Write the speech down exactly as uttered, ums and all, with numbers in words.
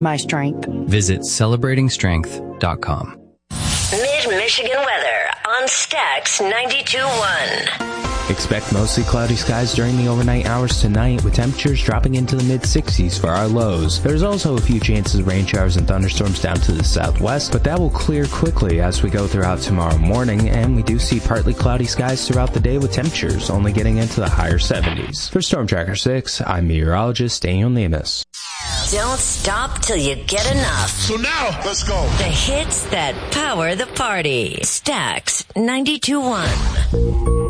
my strength. Visit celebrating strength dot com. Mid-Michigan weather on Stax ninety-two point one. Expect mostly cloudy skies during the overnight hours tonight, with temperatures dropping into the mid-sixties for our lows. There's also a few chances of rain showers and thunderstorms down to the southwest, but that will clear quickly as we go throughout tomorrow morning, and we do see partly cloudy skies throughout the day with temperatures only getting into the higher seventies. For Storm Tracker six, I'm meteorologist Daniel Nemus. Don't stop till you get enough. So now, let's go. The hits that power the party. Stax ninety-two point one.